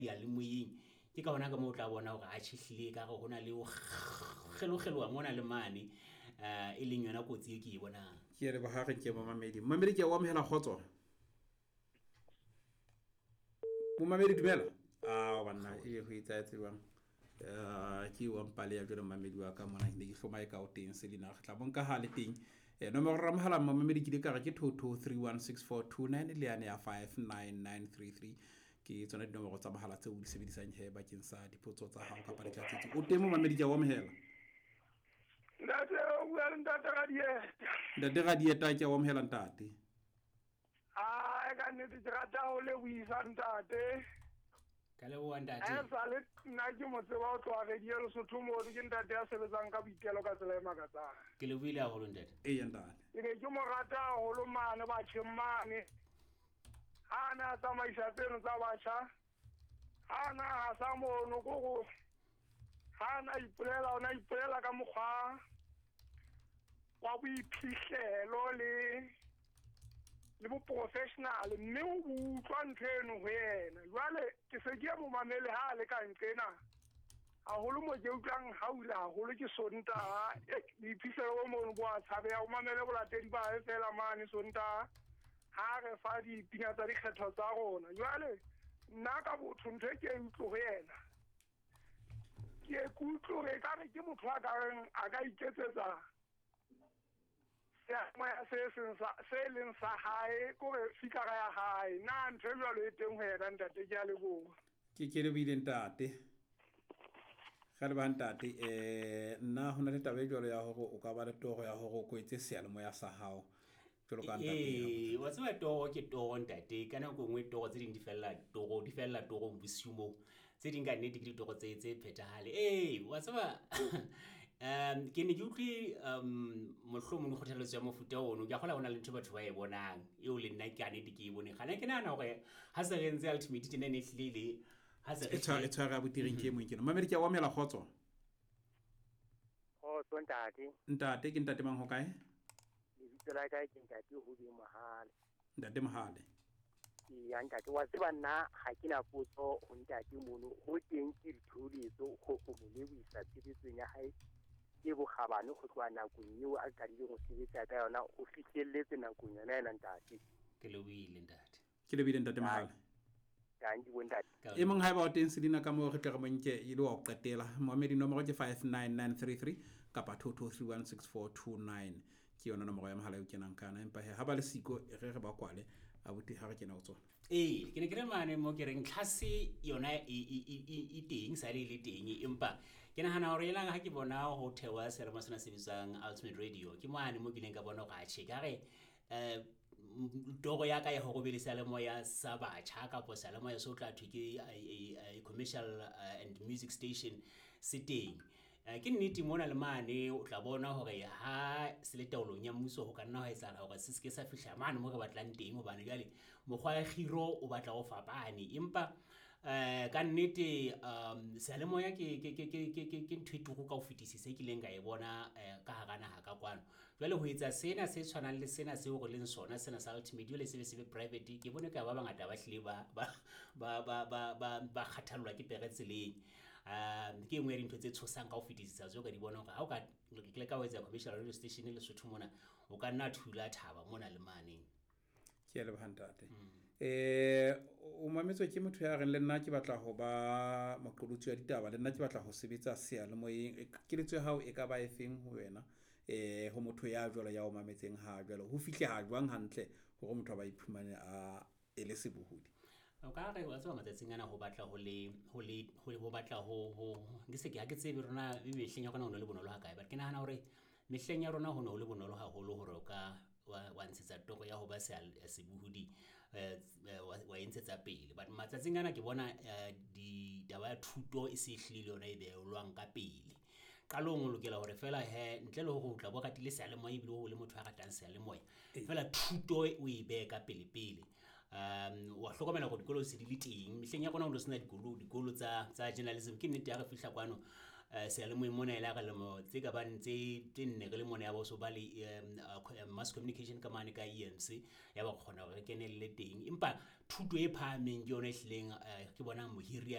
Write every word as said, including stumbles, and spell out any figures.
ya le moyeng ke ka bona ka mo tla bona gore a tshihlile ka go hona le o gelogelo mona le mane eh e leng yona kotsi e ke e bona ke re ba ha re ke mo mamedi mamedi ke wa mhela khotso mo mamedi dumela ah bana e go itsa tsebang eh ke wa mpale ya jona mamedi wa ka mona ne ke hloma e ka o teng se dina tla bonka ha le teng eh no mo ra mohala mamedi ke ka ke two two three one six four two nine le yana ya five nine nine three three ke tsona di nomoro tsa mohala tse o di sebedisang he ba keng sa dipotso tsa hao ka pare tla tsetsi o temo mamedi ke wa mohela ndate o bua ndate ga dieta ndate ga dieta ke wa mohela ntate ah e ka nnete ke rata o le buisa ntate ka le wa ntate e sa le nna ke motse wa o tloa re di le sotho mo di ke ntate ya sebetsang ka boitelo ka tsela e makatsang ke le buile a go ntate e ya ntate ke ne ke mo rata go lo mane ba tshemmane ana tsamaisa tseno tsa batjha ana ha sa mono go go ana ipulela ona ipulela ka mokgwa wa boiphihlelo le le bo professional mme o butlwa ntheno ho yena jwale ke se ke mo mamele ha le ka ntsena a holo mo je utlang haula holo ke sonta e phihlelo mo mo bua tshabe ya o mamele go latedi ba e fela mane sonta ha re fa di pina tsa dikgetho tsa rona jwale nna ka botho ntho ke e utlo ho yena ke kutlo re ka re ke motho a ka reng a ka iketsetsa ya ma se se se leng sa hae go re fika ga ya hae na ntho jwa lo eteng ho yena ntate ke a le go ke ke re bile ntate ga re ba ntate eh nna hona le tabe jwa ya go o ka ba le togo ya go go etse sealo mo ya sa hao tlo ka ntate eh wa tswa togo ke togo ntate kana go ngwe togo tse ding di fella togo di fella togo bosiumo tse ding ka nnete ke ditogo tse tse phethahale eh wa tswa um ke ne ke utlwi um mohlomong go tlhalosetsa ya mofuta ono ke gola bona le ntho batho ba e bonang e o le nna ke ane di ke e bone gana ke nana gore ha se rentse ultimate tene ne hlile ha se e tshwa e tshwa ga botiring ke mo nkeno mamedi ke wa mela khotso o ntate ntate ke ntate mang ho kae le bitla ka ke ntate ho di mahale ntate mahale ya ntate wa tseba nna ha ke na potso ho ntate mono ho teng ke dithuliso go go mo le buisa tshebetsong ya hae ke bo kgabane go tloa nakong eo a ka dile go sebetsa ka yona o fihlelletse nakong yona ena ntate ke le buile ntate ke le bile ntate mahale ka ndi bo ntate e mong ha ba o teng sedina ka mo re tle go monke e le wa o qetela mohamedi nomoro ke five nine nine three three kapa two two three one six four two nine ke yona nomoro ya mohala o kenang kana empa he ha ba le siko e re re ba kwale a buti ha re kena o tsona eh ke ne ke re mane mo ke reng tlhase yona e e teng sa le le teng empa ke nahana hore ela ha ke bona ho thewa serema sena se bitsang Ultimate Radio ke mane mo ke leng ka bona ga tsheka re eh togo ya ka ya go be le sale moya sa batjha ka po sale moya so tla thwe ke commercial and music station sitting ke nnete mona le mane o tla bona hore ha se le taolong ya mmuso go ka nna ho etsa hore se se ke sa fihla mane mo re batlang teng go bana jale mogwa ya giro o batla go fapane empa eh ka nnete um sale moya ke ke ke ke ke ke ntwetego ka o fetisise ke leng ka e bona ka hagana ha ka kwano jale ho etsa sena se tshwanang le sena se go leng sona sena sa ultimate le se se private ke bone ka ba bangata ba hlile ba ba ba ba ba ba khathallwa ke peretseleng um ke ngwe ntho tse tshosang ka o fetisisa zo ka di bona ga o ka le ka wetsa commercial radio station le sotho mona o ka nna thula thaba mona le mane ke le bantate eh o mametswe ke motho ya reng le nna ke batla ho ba maqolotsi ya ditaba le nna ke batla ho sebetsa sealo moyeng ke letswe hao e ka ba efeng ho wena eh ho motho ya jwalo ya o mametseng ha jwalo ho fihle ha jwang hantle hore motho ba iphumane a ele sebohodi o ka re wa tswa matsatsing ana ho batla ho le ho le ho batla ho ho ke se ke ha ke tsebe rona e mehleng ya rona ho le bonolo ha kae but ke nahana hore mehleng ya rona ho no le bonolo ha holo hore o ka wa ntshetsa toko ya ho ba se sebohodi wa entsetsa pele but matsatsing ana ke bona di taba ya thuto e se hlile yona e beolwang ka pele qalong o lokela hore fela he ntle le ho tla bo katile se le moya ibile ho le motho a ratang se le moya fela thuto o e be ka pele pele um wa hlokomela go dikolo se di le teng mehleng ya gona o sena dikolo dikolo tsa tsa journalism ke nnete ya re fihla kwano se le moya mona ela ga le mo tse ka ba ntse tenne re le mona ya bo so ba le mass communication ka mane ka E M C ya ba khona re kenelle teng empa thuto e phaameng ke yona e hlileng ke bona mohiri